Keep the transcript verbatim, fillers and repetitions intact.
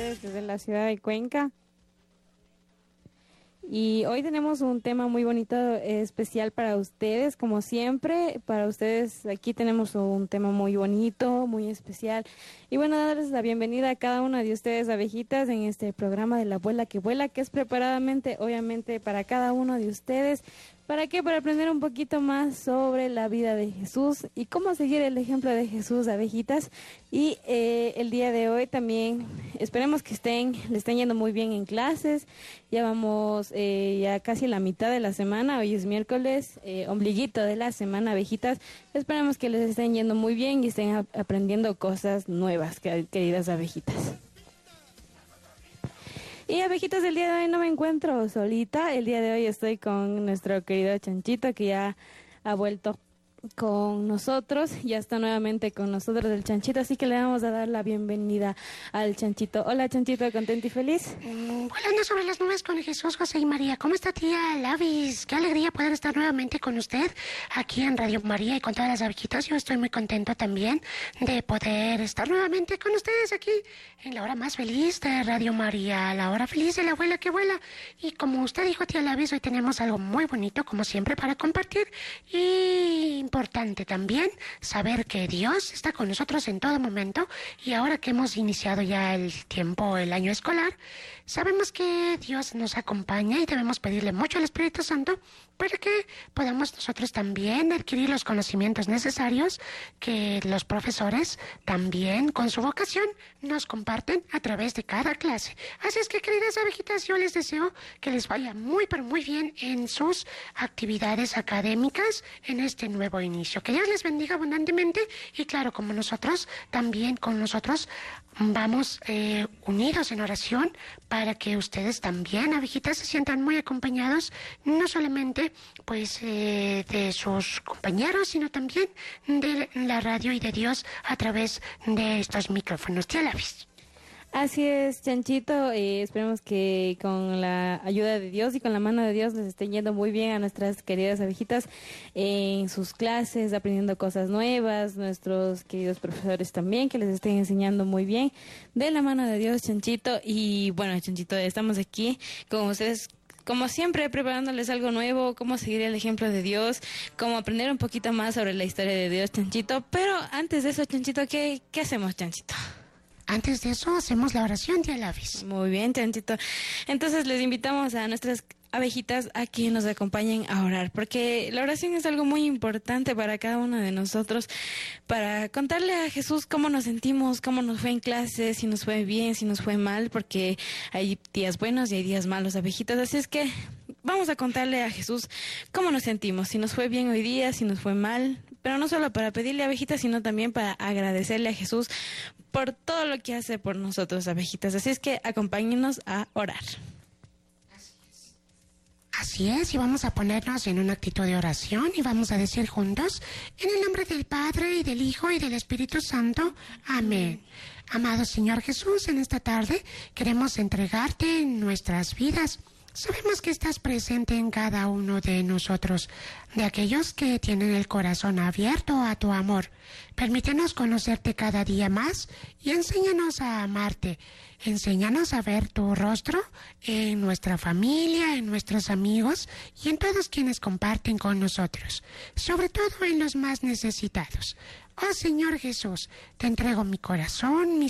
ustedes desde la ciudad de Cuenca. Y hoy tenemos un tema muy bonito, eh, especial para ustedes, como siempre. Para ustedes aquí tenemos un tema muy bonito, muy especial. Y bueno, darles la bienvenida a cada una de ustedes, abejitas, en este programa de La Abuela que Vuela, que es preparadamente, obviamente, para cada uno de ustedes. ¿Para qué? Para aprender un poquito más sobre la vida de Jesús y cómo seguir el ejemplo de Jesús, abejitas. Y eh, el día de hoy también esperemos que estén, le estén yendo muy bien en clases. Ya vamos eh, ya casi la mitad de la semana, hoy es miércoles, eh, ombliguito de la semana, abejitas. Esperemos que les estén yendo muy bien y estén ap- aprendiendo cosas nuevas, queridas abejitas. Y abejitas, el día de hoy no me encuentro solita. El día de hoy estoy con nuestro querido Chanchito, que ya ha vuelto con nosotros, ya está nuevamente con nosotros el Chanchito, así que le vamos a dar la bienvenida al Chanchito. Hola Chanchito, ¿contento y feliz? Mm, volando sobre las nubes con Jesús, José y María. ¿Cómo está, tía Lavis? Qué alegría poder estar nuevamente con usted aquí en Radio María y con todas las abejitas. Yo estoy muy contento también de poder estar nuevamente con ustedes aquí en la hora más feliz de Radio María, la hora feliz de la abuela que vuela. Y como usted dijo, tía Lavis, hoy tenemos algo muy bonito, como siempre, para compartir. Y importante también saber que Dios está con nosotros en todo momento, y ahora que hemos iniciado ya el tiempo, el año escolar, sabemos que Dios nos acompaña y debemos pedirle mucho al Espíritu Santo para que podamos nosotros también adquirir los conocimientos necesarios que los profesores también con su vocación nos comparten a través de cada clase. Así es que, queridas abejitas, yo les deseo que les vaya muy pero muy bien en sus actividades académicas en este nuevo inicio. Que Dios les bendiga abundantemente y claro, como nosotros, también con nosotros vamos eh, unidos en oración para que ustedes también, abejitas, se sientan muy acompañados, no solamente pues eh, de sus compañeros, sino también de la radio y de Dios a través de estos micrófonos. Tía Lavis. Así es, Chanchito, eh, esperemos que con la ayuda de Dios y con la mano de Dios les estén yendo muy bien a nuestras queridas abejitas en sus clases, aprendiendo cosas nuevas, nuestros queridos profesores también, que les estén enseñando muy bien de la mano de Dios, Chanchito. Y bueno, Chanchito, estamos aquí con ustedes como siempre, preparándoles algo nuevo, cómo seguir el ejemplo de Dios, cómo aprender un poquito más sobre la historia de Dios, Chanchito. Pero antes de eso, Chanchito, ¿qué, qué hacemos, Chanchito? Antes de eso, hacemos la oración, tía Lavis. Muy bien, Chanchito. Entonces les invitamos a nuestras abejitas a que nos acompañen a orar, porque la oración es algo muy importante para cada uno de nosotros, para contarle a Jesús cómo nos sentimos, cómo nos fue en clase, si nos fue bien, si nos fue mal, porque hay días buenos y hay días malos, abejitas. Así es que vamos a contarle a Jesús cómo nos sentimos, si nos fue bien hoy día, si nos fue mal, pero no solo para pedirle a abejitas, sino también para agradecerle a Jesús por todo lo que hace por nosotros, abejitas. Así es que acompáñenos a orar. Así es, y vamos a ponernos en una actitud de oración y vamos a decir juntos, en el nombre del Padre, y del Hijo, y del Espíritu Santo. Amén. Amado Señor Jesús, en esta tarde queremos entregarte nuestras vidas. Sabemos que estás presente en cada uno de nosotros, de aquellos que tienen el corazón abierto a tu amor. Permítenos conocerte cada día más y enséñanos a amarte. Enséñanos a ver tu rostro en nuestra familia, en nuestros amigos y en todos quienes comparten con nosotros, sobre todo en los más necesitados. Oh Señor Jesús, te entrego mi corazón, mis